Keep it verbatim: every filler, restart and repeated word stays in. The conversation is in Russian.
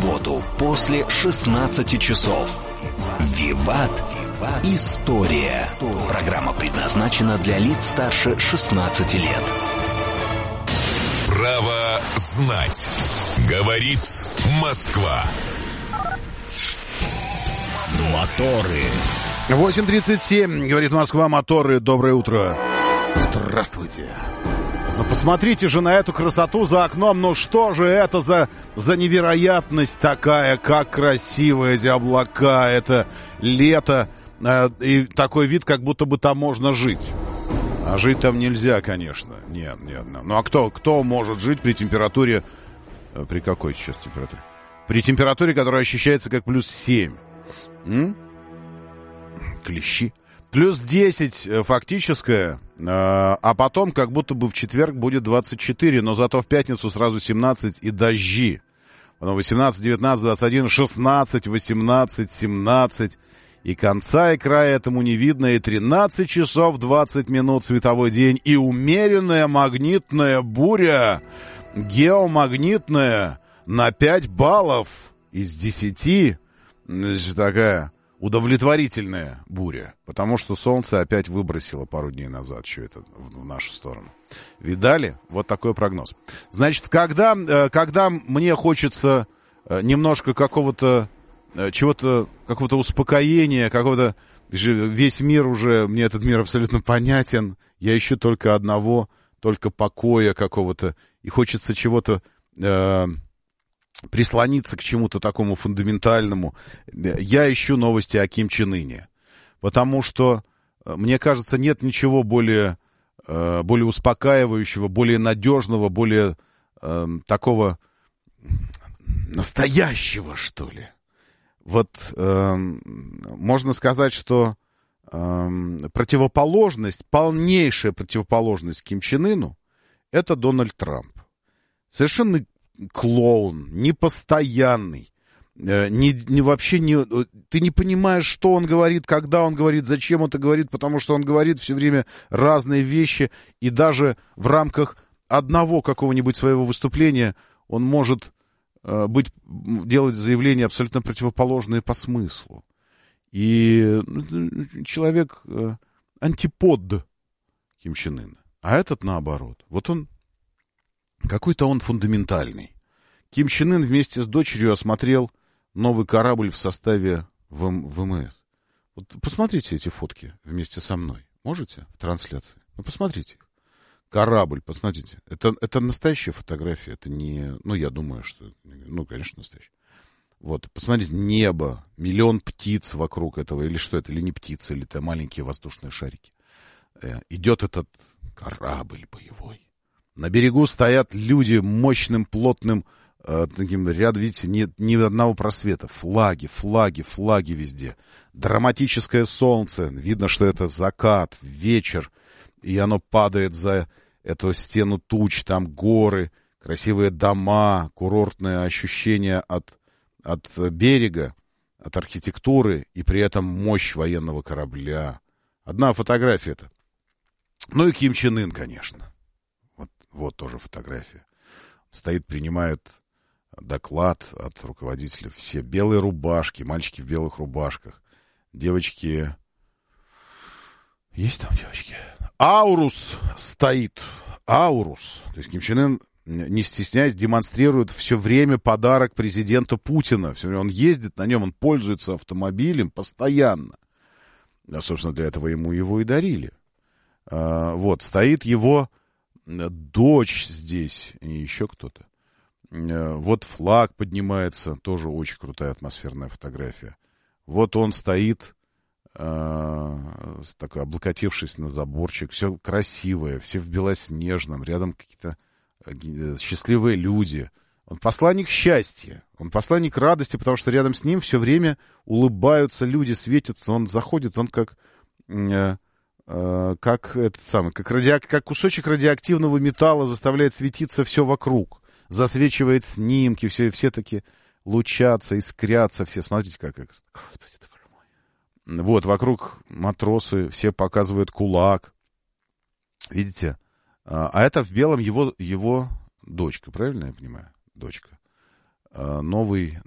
субботу после шестнадцати часов. Виват. История. Программа предназначена для лиц старше шестнадцати лет. Право знать. Говорит Москва. Моторы. восемь тридцать семь, говорит Москва, моторы, доброе утро. Здравствуйте. Ну, посмотрите же на эту красоту за окном. Ну, что же это за, за невероятность такая? Как красиво эти облака. Это лето. Э, и такой вид, как будто бы там можно жить. А жить там нельзя, конечно. Нет, нет. Ну, а кто, кто может жить при температуре... Э, при какой сейчас температуре? При температуре, которая ощущается как плюс семь. М? Клещи. Плюс десять фактическое, а потом как будто бы в четверг будет двадцать четыре, но зато в пятницу сразу семнадцать и дожди. Потом восемнадцать, девятнадцать, двадцать один, шестнадцать, восемнадцать, семнадцать. И конца и края этому не видно. И тринадцать часов двадцать минут световой день. И умеренная магнитная буря, геомагнитная, на пять баллов из десяти. Значит, такая... удовлетворительная буря, потому что солнце опять выбросило пару дней назад все это в нашу сторону. Видали? Вот такой прогноз. Значит, когда, когда мне хочется немножко какого-то, чего-то, какого-то успокоения, какого-то... Весь мир уже, мне этот мир абсолютно понятен, я ищу только одного, только покоя какого-то, и хочется чего-то... Э, прислониться к чему-то такому фундаментальному. Я ищу новости о Ким Чен Ыне. Потому что, мне кажется, нет ничего более, более успокаивающего, более надежного, более э, такого настоящего, что ли. Вот э, можно сказать, что э, противоположность, полнейшая противоположность Ким Чен Ыну — это Дональд Трамп. Совершенно клоун, непостоянный, не, не вообще не, ты не понимаешь, что он говорит, когда он говорит, зачем он это говорит, потому что он говорит все время разные вещи, и даже в рамках одного какого-нибудь своего выступления он может э, быть, делать заявления абсолютно противоположные по смыслу. И человек э, антипод Ким Чен Ына, а этот наоборот. Вот он какой-то он фундаментальный. Ким Чен Ын вместе с дочерью осмотрел новый корабль в составе ВМС. Вот посмотрите эти фотки вместе со мной. Можете в трансляции? Ну, посмотрите. Корабль, посмотрите. Это, это настоящая фотография. Это не... Ну, я думаю, что... Ну, конечно, настоящая. Вот, посмотрите, небо, миллион птиц вокруг этого. Или что это? Или не птицы, или это маленькие воздушные шарики. Э, идет этот корабль боевой. На берегу стоят люди мощным, плотным, э, таким ряд, видите, нет ни одного просвета. Флаги, флаги, флаги везде. Драматическое солнце. Видно, что это закат, вечер. И оно падает за эту стену туч. Там горы, красивые дома, курортное ощущение от, от берега, от архитектуры. И при этом мощь военного корабля. Одна фотография это. Ну и Ким Чен Ын, конечно. Вот тоже фотография. Стоит, принимает доклад от руководителя. Все белые рубашки, мальчики в белых рубашках. Девочки... Есть там девочки? Аурус стоит. Аурус. То есть Ким Чен Ын, не стесняясь, демонстрирует все время подарок президента Путина. Все время он ездит на нем, он пользуется автомобилем постоянно. А, собственно, для этого ему его и дарили. А, вот, стоит его... дочь здесь, и еще кто-то. Вот флаг поднимается, тоже очень крутая атмосферная фотография. Вот он стоит, э, такой, облокотившись на заборчик, все красивое, все в белоснежном, рядом какие-то счастливые люди. Он посланник счастья, он посланник радости, потому что рядом с ним все время улыбаются люди, светятся. Он заходит, он как... Э, как этот самый, как, радиак, как кусочек радиоактивного металла заставляет светиться все вокруг, засвечивает снимки, все, все таки лучатся, искрятся, все, смотрите, как, как... Вот, вокруг матросы, все показывают кулак, видите, а это в белом его, его дочка, правильно я понимаю, дочка, новый,